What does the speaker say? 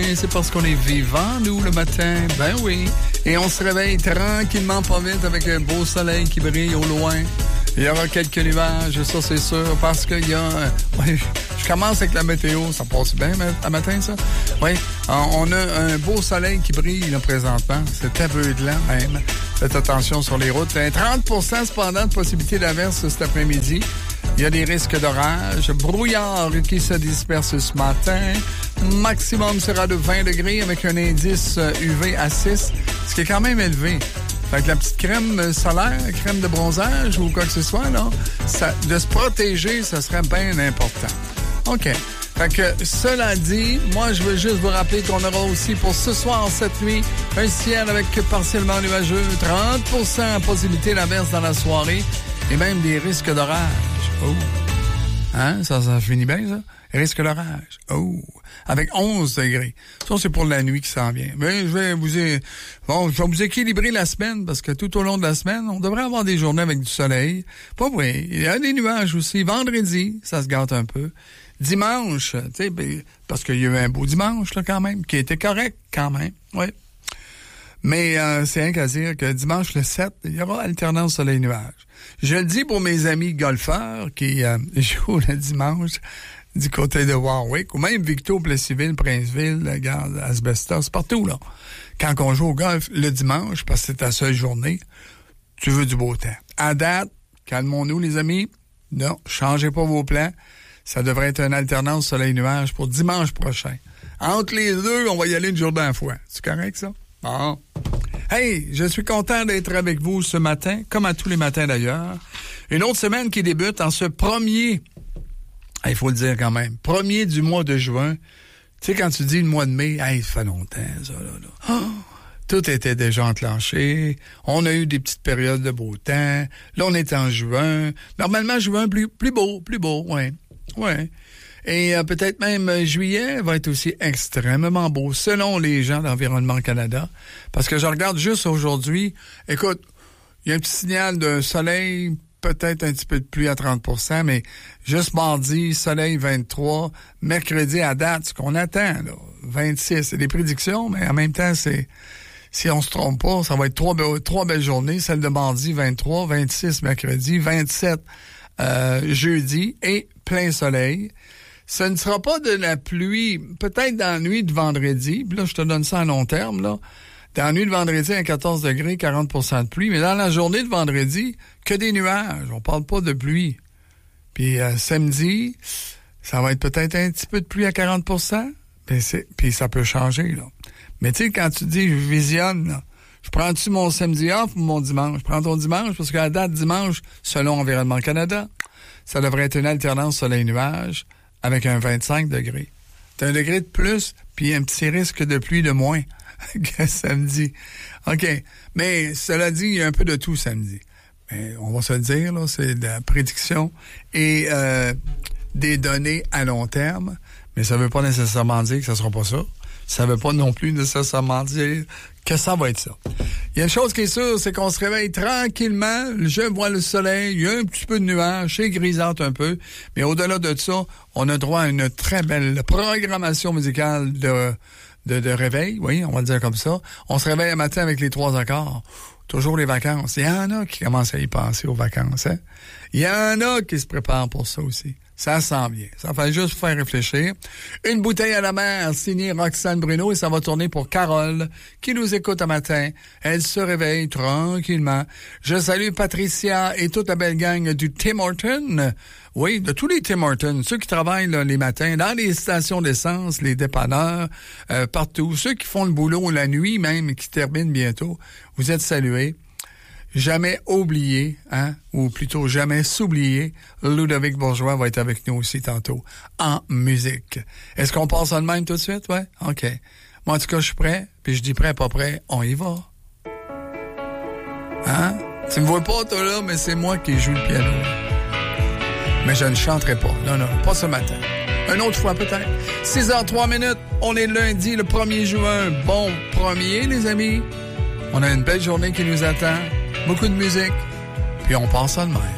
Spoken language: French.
c'est parce qu'on est vivant, nous, le matin. Ben oui. Et on se réveille tranquillement, pas vite, avec un beau soleil qui brille au loin. Il y aura quelques nuages, ça c'est sûr, parce qu'il y a... je commence avec la météo, ça passe bien à matin, ça? Oui, on a un beau soleil qui brille là, présentement. C'est aveuglant même. Faites attention sur les routes. 30% cependant de possibilité d'averse cet après-midi. Il y a des risques d'orage, brouillard qui se disperse ce matin. Maximum sera de 20 degrés avec un indice UV à 6, ce qui est quand même élevé. Fait que la petite crème solaire, crème de bronzage ou quoi que ce soit, là, de se protéger, ça serait bien important. OK. Fait que, cela dit, moi, je veux juste vous rappeler qu'on aura aussi pour ce soir, cette nuit, un ciel avec partiellement nuageux, 30% possibilité d'averse dans la soirée et même des risques d'orage. Oh! Hein? Ça finit bien, ça? Risque d'orage. Oh! Avec 11 degrés. Ça, c'est pour la nuit qui s'en vient. Mais je vais vous équilibrer la semaine parce que tout au long de la semaine, on devrait avoir des journées avec du soleil. Pas vrai. Il y a des nuages aussi. Vendredi, ça se gâte un peu. Dimanche, tu sais, parce qu'il y a eu un beau dimanche, là, quand même, qui était correct, quand même. Oui. Mais c'est rien qu'à dire que dimanche le 7, il y aura alternance soleil-nuage. Je le dis pour mes amis golfeurs qui jouent le dimanche du côté de Warwick, ou même Victo, Plessisville, Princeville, Garde, Asbestos, partout, là. Quand on joue au golf le dimanche, parce que c'est ta seule journée, tu veux du beau temps. À date, calmons-nous, les amis. Non, changez pas vos plans. Ça devrait être une alternance soleil-nuage pour dimanche prochain. Entre les deux, on va y aller une journée à la fois. C'est correct, ça? Bon. Hey, je suis content d'être avec vous ce matin, comme à tous les matins d'ailleurs. Une autre semaine qui débute en ce premier, il faut le dire quand même, premier du mois de juin. Tu sais, quand tu dis le mois de mai, hey, ça fait longtemps, ça, là. Oh, tout était déjà enclenché. On a eu des petites périodes de beau temps. Là, on est en juin. Normalement, juin, plus beau, ouais. Ouais. Et peut-être même juillet va être aussi extrêmement beau, selon les gens d'Environnement Canada. Parce que je regarde juste aujourd'hui, écoute, il y a un petit signal de soleil, peut-être un petit peu de pluie à 30%, mais juste mardi, soleil 23, mercredi à date, ce qu'on attend, là, 26. C'est des prédictions, mais en même temps, si on se trompe pas, ça va être trois belles journées, celle de mardi 23, 26 mercredi, 27 jeudi et plein soleil. Ce ne sera pas de la pluie, peut-être dans la nuit de vendredi, puis là, je te donne ça à long terme, là. Dans la nuit de vendredi, à 14 degrés, 40% de pluie, mais dans la journée de vendredi, que des nuages, on parle pas de pluie. Puis samedi, ça va être peut-être un petit peu de pluie à 40%, puis ça peut changer, là. Mais tu sais, quand tu dis, je visionne, là, je prends-tu mon samedi off ou mon dimanche? Je prends ton dimanche, parce qu'à la date dimanche, selon Environnement Canada, ça devrait être une alternance soleil-nuage, avec un 25 degrés. T'as 1 degré de plus, puis un petit risque de pluie de moins que samedi. OK. Mais cela dit, il y a un peu de tout samedi. Mais on va se le dire, là, c'est de la prédiction et des données à long terme. Mais ça veut pas nécessairement dire que ça sera pas ça. Ça veut pas non plus nécessairement dire que ça va être ça. Il y a une chose qui est sûre, c'est qu'on se réveille tranquillement. Je vois le soleil, il y a un petit peu de nuages, c'est grisâtre un peu. Mais au-delà de ça, on a droit à une très belle programmation musicale de réveil. Oui, on va le dire comme ça. On se réveille un matin avec les 3 accords. Toujours les vacances. Il y en a qui commencent à y penser aux vacances, hein? Il y en a qui se préparent pour ça aussi. Ça sent bien. Ça fait juste faire réfléchir. Une bouteille à la mer, signée Roxane Bruno, et ça va tourner pour Carole, qui nous écoute un matin. Elle se réveille tranquillement. Je salue Patricia et toute la belle gang du Tim Hortons. Oui, de tous les Tim Hortons. Ceux qui travaillent là, les matins dans les stations d'essence, les dépanneurs, partout. Ceux qui font le boulot la nuit même, qui terminent bientôt. Vous êtes salués. Jamais oublié, hein, ou plutôt jamais s'oublier, Ludovic Bourgeois va être avec nous aussi tantôt, en musique. Est-ce qu'on passe en même tout de suite? Ouais? OK. Moi, en tout cas, je suis prêt, puis je dis prêt, pas prêt, on y va. Hein? Tu me vois pas, toi, là, mais c'est moi qui joue le piano. Mais je ne chanterai pas. Non, pas ce matin. Une autre fois, peut-être. 6h03, on est lundi, le 1er juin. Bon 1er, les amis. On a une belle journée qui nous attend. Beaucoup de musique, puis on passe ça de même.